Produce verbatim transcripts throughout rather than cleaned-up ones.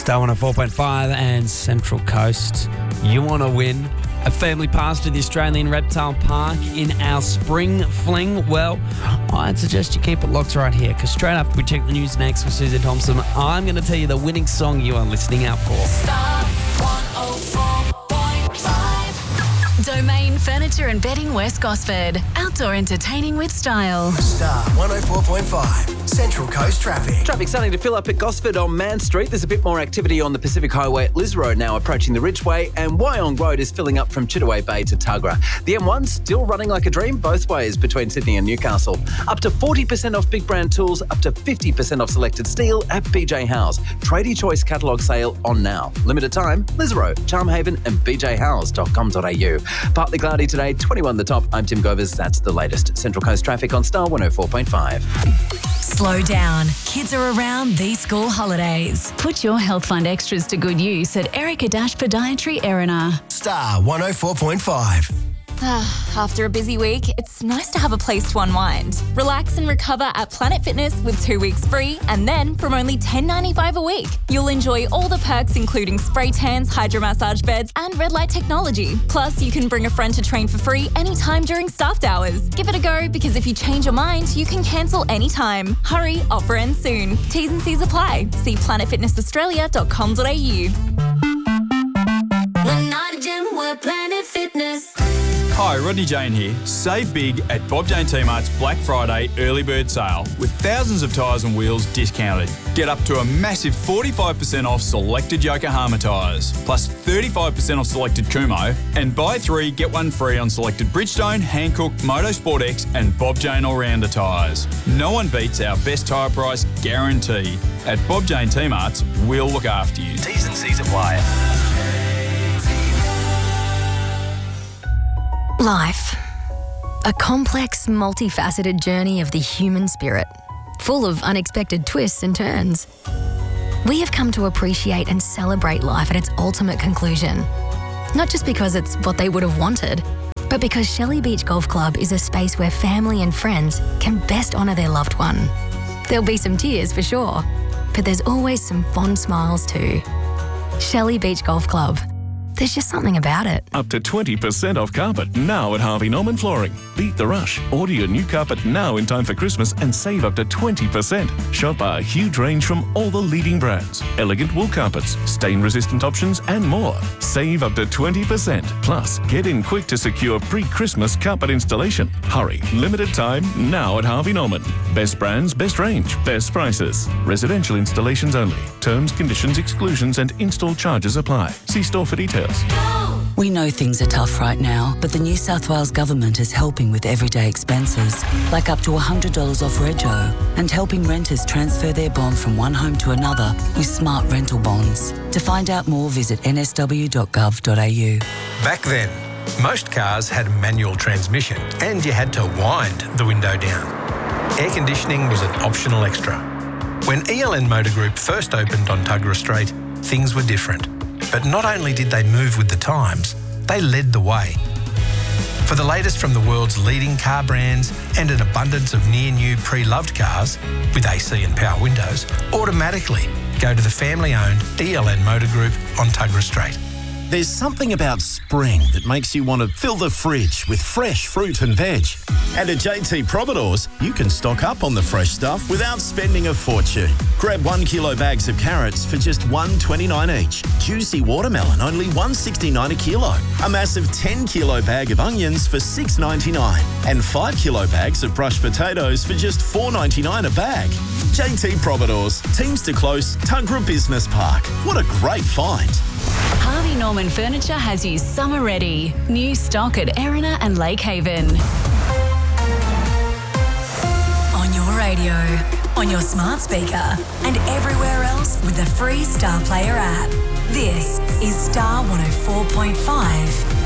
Star one oh four point five and Central Coast. You want to win a family pass to the Australian Reptile Park in our spring fling? Well, I'd suggest you keep it locked right here, because straight after we check the news next with Susie Thompson, I'm going to tell you the winning song you are listening out for. Star one oh four point five. Domain Furniture and Bedding West Gosford. Outdoor entertaining with style. Star one oh four point five. Central Coast traffic. Traffic starting to fill up at Gosford on Man Street. There's a bit more activity on the Pacific Highway at Liz Road now approaching the Ridgeway, and Wyong Road is filling up from Chittaway Bay to Tuggerah. The M one still running like a dream both ways between Sydney and Newcastle. Up to forty percent off big brand tools, up to fifty percent off selected steel at B J Howes. Tradie Choice catalogue sale on now. Limited time, Liz Road, Charmhaven and b j howes dot com dot a u. Partly cloudy today, twenty-one the top. I'm Tim Govers. That's the latest. Central Coast traffic on Star one oh four point five. Slow down. Kids are around these school holidays. Put your health fund extras to good use at Erica Dash Podiatry Erina. Star one oh four point five. After a busy week, it's nice to have a place to unwind. Relax and recover at Planet Fitness with two weeks free, and then from only ten dollars ninety-five a week. You'll enjoy all the perks including spray tans, hydromassage beds and red light technology. Plus, you can bring a friend to train for free anytime during staffed hours. Give it a go, because if you change your mind, you can cancel anytime. Hurry, offer ends soon. T's and C's apply. See planet fitness australia dot com dot a u. We're not a gym, we're Planet Fitness. Hi, Rodney Jane here. Save big at Bob Jane T-Mart's Black Friday early bird sale with thousands of tyres and wheels discounted. Get up to a massive forty-five percent off selected Yokohama tyres, plus thirty-five percent off selected Kumho, and buy three, get one free on selected Bridgestone, Hankook, Motorsport X and Bob Jane All-Rounder tyres. No one beats our best tyre price guarantee. At Bob Jane T-Mart's, we'll look after you. T's and C's apply. Life. A complex, multifaceted journey of the human spirit, full of unexpected twists and turns. We have come to appreciate and celebrate life at its ultimate conclusion. Not just because it's what they would have wanted, but because Shelley Beach Golf Club is a space where family and friends can best honour their loved one. There'll be some tears for sure, but there's always some fond smiles too. Shelley Beach Golf Club. There's just something about it. Up to twenty percent off carpet now at Harvey Norman Flooring. Beat the rush. Order your new carpet now in time for Christmas and save up to twenty percent. Shop our huge range from all the leading brands. Elegant wool carpets, stain-resistant options and more. Save up to twenty percent. Plus, get in quick to secure pre-Christmas carpet installation. Hurry. Limited time now at Harvey Norman. Best brands, best range, best prices. Residential installations only. Terms, conditions, exclusions and install charges apply. See store for details. We know things are tough right now, but the New South Wales Government is helping with everyday expenses, like up to one hundred dollars off rego, and helping renters transfer their bond from one home to another with smart rental bonds. To find out more, visit n s w dot gov dot a u. Back then, most cars had a manual transmission and you had to wind the window down. Air conditioning was an optional extra. When E L N Motor Group first opened on Tuggerah Street, things were different. But not only did they move with the times, they led the way. For the latest from the world's leading car brands and an abundance of near-new pre-loved cars with A C and power windows, automatically go to the family-owned E L N Motor Group on Tuggerah Street. There's something about spring that makes you want to fill the fridge with fresh fruit and veg. And at J T Providores, you can stock up on the fresh stuff without spending a fortune. Grab one kilo bags of carrots for just one dollar twenty-nine each. Juicy watermelon, only one dollar sixty-nine a kilo. A massive ten kilo bag of onions for six dollars ninety-nine. And five kilo bags of brushed potatoes for just four dollars ninety-nine a bag. J T Providores, Teamster Close, Tuggerah Business Park. What a great find. Harvey Norman Furniture has you summer ready. New stock at Erina and Lake Haven. On your radio, on your smart speaker, and everywhere else with the free Star Player app. This is Star one oh four point five.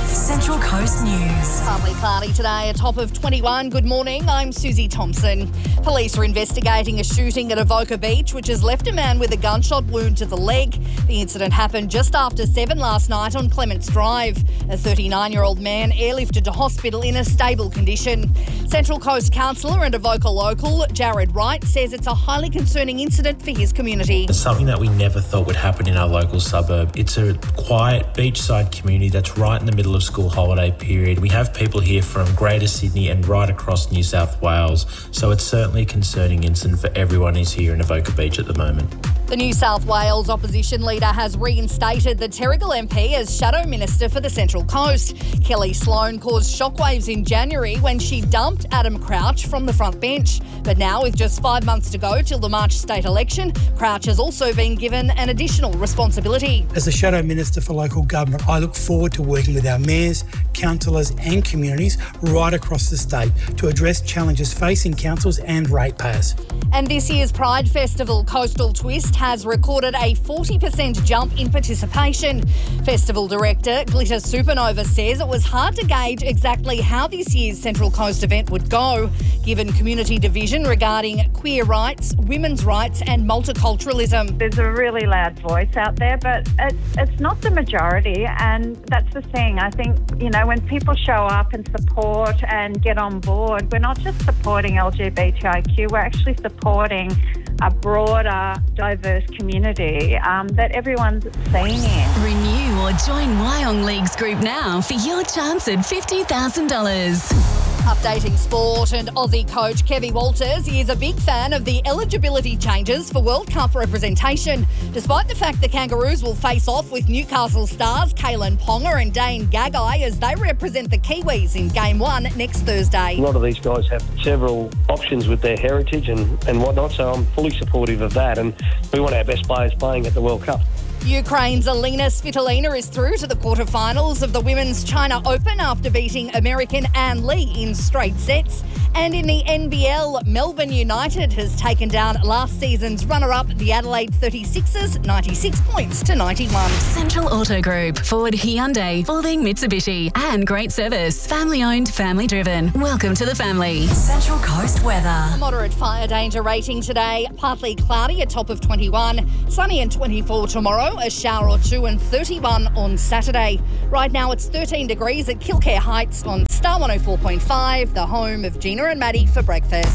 Central Coast News. Partly cloudy today, a top of twenty-one. Good morning, I'm Susie Thompson. Police are investigating a shooting at Avoca Beach, which has left a man with a gunshot wound to the leg. The incident happened just after seven last night on Clements Drive. A thirty-nine-year-old man airlifted to hospital in a stable condition. Central Coast councillor and Avoca local Jared Wright says it's a highly concerning incident for his community. It's something that we never thought would happen in our local suburb. It's a quiet beachside community that's right in the middle of school holiday period. We have people here from Greater Sydney and right across New South Wales, so it's certainly a concerning incident for everyone who's here in Avoca Beach at the moment. The New South Wales opposition leader has reinstated the Terrigal M P as Shadow Minister for the Central Coast. Kelly Sloan caused shockwaves in January when she dumped Adam Crouch from the front bench. But now, with just five months to go till the March state election, Crouch has also been given an additional responsibility. As the Shadow Minister for Local Government, I look forward to working with our mayors, councillors and communities right across the state to address challenges facing councils and ratepayers. And this year's Pride Festival Coastal Twist has recorded a forty percent jump in participation. Festival director Glitter Supernova says it was hard to gauge exactly how this year's Central Coast event would go, given community division regarding queer rights, women's rights and multiculturalism. There's a really loud voice out there, but it's, it's not the majority, and that's the thing. I think, you know, when people show up and support and get on board, we're not just supporting L G B T I Q, we're actually supporting a broader, diverse community um, that everyone's seeing in. Renew or join Wyong Leagues Group now for your chance at fifty thousand dollars. Updating sport, and Aussie coach Kevin Walters is a big fan of the eligibility changes for World Cup representation, despite the fact the Kangaroos will face off with Newcastle stars Kalen Ponga and Dane Gagai as they represent the Kiwis in Game one next Thursday. A lot of these guys have several options with their heritage and, and whatnot, so I'm fully supportive of that, and we want our best players playing at the World Cup. Ukraine's Alina Svitolina is through to the quarterfinals of the Women's China Open after beating American Ann Lee in straight sets. And in the N B L, Melbourne United has taken down last season's runner-up, the Adelaide thirty-sixers, ninety-six points to ninety-one. Central Auto Group, Ford, Hyundai, Fording, Mitsubishi, and great service. Family-owned, family-driven. Welcome to the family. Central Coast weather. A moderate fire danger rating today. Partly cloudy, a top of twenty-one. Sunny and twenty-four tomorrow, a shower or two, and thirty-one on Saturday. Right now it's thirteen degrees at Kilcare Heights on Star one oh four point five, the home of Gina and Maddie for breakfast.